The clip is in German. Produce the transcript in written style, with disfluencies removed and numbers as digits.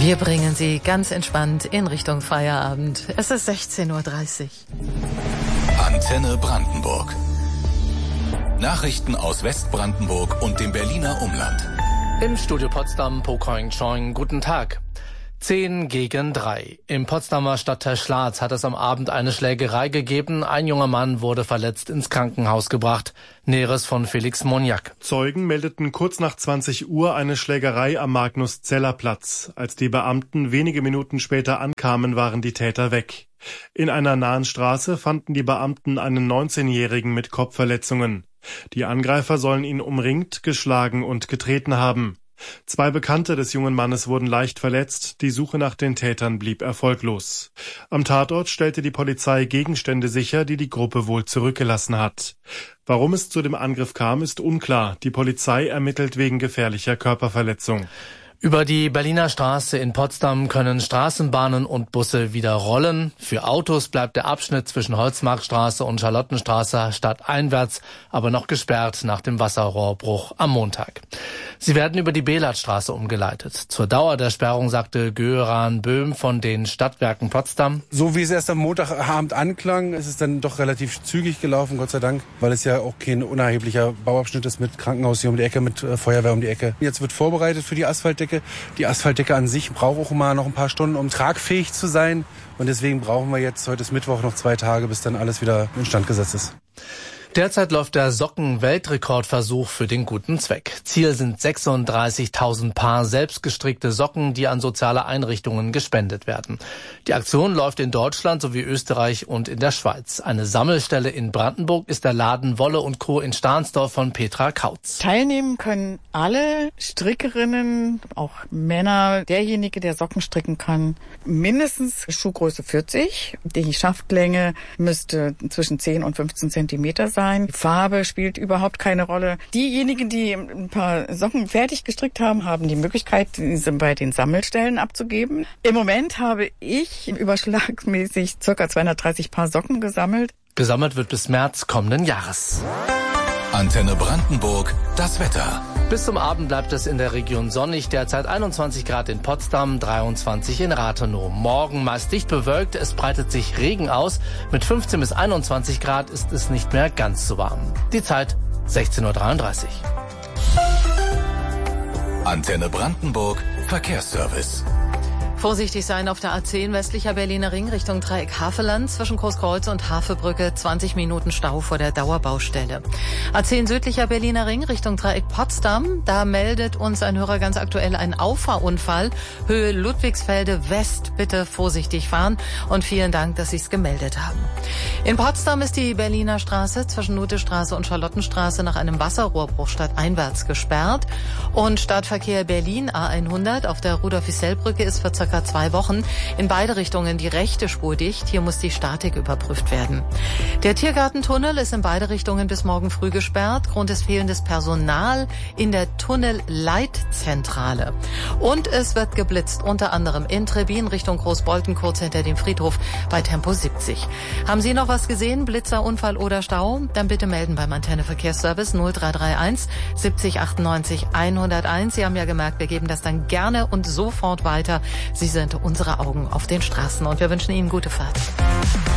Wir bringen Sie ganz entspannt in Richtung Feierabend. Es ist 16:30 Uhr. Antenne Brandenburg. Nachrichten aus Westbrandenburg und dem Berliner Umland. Im Studio Potsdam, Pokoing Choing, guten Tag. 2:10. Im Potsdamer Stadtteil Schlatz hat es am Abend eine Schlägerei gegeben. Ein junger Mann wurde verletzt ins Krankenhaus gebracht. Näheres von Felix Moniak. Zeugen meldeten kurz nach 20 Uhr eine Schlägerei am Magnus-Zeller-Platz. Als die Beamten wenige Minuten später ankamen, waren die Täter weg. In einer nahen Straße fanden die Beamten einen 19-Jährigen mit Kopfverletzungen. Die Angreifer sollen ihn umringt, geschlagen und getreten haben. 2 Bekannte des jungen Mannes wurden leicht verletzt, die Suche nach den Tätern blieb erfolglos. Am Tatort stellte die Polizei Gegenstände sicher, die die Gruppe wohl zurückgelassen hat. Warum es zu dem Angriff kam, ist unklar. Die Polizei ermittelt wegen gefährlicher Körperverletzung. Über die Berliner Straße in Potsdam können Straßenbahnen und Busse wieder rollen. Für Autos bleibt der Abschnitt zwischen Holzmarktstraße und Charlottenstraße stadteinwärts aber noch gesperrt nach dem Wasserrohrbruch am Montag. Sie werden über die Belatstraße umgeleitet. Zur Dauer der Sperrung sagte Göran Böhm von den Stadtwerken Potsdam: So wie es erst am Montagabend anklang, ist es dann doch relativ zügig gelaufen, Gott sei Dank, weil es ja auch kein unerheblicher Bauabschnitt ist mit Krankenhaus hier um die Ecke, mit Feuerwehr um die Ecke. Jetzt wird vorbereitet für die Asphaltdecke. Die Asphaltdecke an sich braucht auch mal noch ein paar Stunden, um tragfähig zu sein. Und deswegen brauchen wir jetzt, heute ist Mittwoch, noch 2 Tage, bis dann alles wieder instand gesetzt ist. Derzeit läuft der Socken-Weltrekordversuch für den guten Zweck. Ziel sind 36.000 Paar selbstgestrickte Socken, die an soziale Einrichtungen gespendet werden. Die Aktion läuft in Deutschland sowie Österreich und in der Schweiz. Eine Sammelstelle in Brandenburg ist der Laden Wolle & Co. in Stahnsdorf von Petra Kautz. Teilnehmen können alle Strickerinnen, auch Männer. Derjenige, der Socken stricken kann, mindestens Schuhgröße 40. Die Schaftlänge müsste zwischen 10 und 15 Zentimeter sein. Die Farbe spielt überhaupt keine Rolle. Diejenigen, die ein paar Socken fertig gestrickt haben, haben die Möglichkeit, diese bei den Sammelstellen abzugeben. Im Moment habe ich überschlagsmäßig ca. 230 Paar Socken gesammelt. Gesammelt wird bis März kommenden Jahres. Antenne Brandenburg, das Wetter. Bis zum Abend bleibt es in der Region sonnig, derzeit 21 Grad in Potsdam, 23 in Rathenow. Morgen meist dicht bewölkt, es breitet sich Regen aus. Mit 15 bis 21 Grad ist es nicht mehr ganz so warm. Die Zeit 16:33 Uhr. Antenne Brandenburg, Verkehrsservice. Vorsichtig sein auf der A10 westlicher Berliner Ring Richtung Dreieck Havelland. Zwischen Großkreuz und Havelbrücke 20 Minuten Stau vor der Dauerbaustelle. A10 südlicher Berliner Ring Richtung Dreieck Potsdam. Da meldet uns ein Hörer ganz aktuell einen Auffahrunfall. Höhe Ludwigsfelde West. Bitte vorsichtig fahren und vielen Dank, dass Sie es gemeldet haben. In Potsdam ist die Berliner Straße zwischen Nutestraße und Charlottenstraße nach einem Wasserrohrbruch stadteinwärts gesperrt. Und Stadtverkehr Berlin A100 auf der Rudolf-Isell-Brücke ist für ca. 2 Wochen in beide Richtungen die rechte Spur dicht. Hier muss die Statik überprüft werden. Der Tiergartentunnel ist in beide Richtungen bis morgen früh gesperrt. Grund ist fehlendes Personal in der Tunnelleitzentrale. Und es wird geblitzt, unter anderem in Trebin Richtung Großbolten, kurz hinter dem Friedhof bei Tempo 70. Haben Sie noch was gesehen? Blitzer, Unfall oder Stau? Dann bitte melden beim Antenne Verkehrsservice 0331 70 98 101. Sie haben ja gemerkt, wir geben das dann gerne und sofort weiter. Sie sind unsere Augen auf den Straßen und wir wünschen Ihnen gute Fahrt.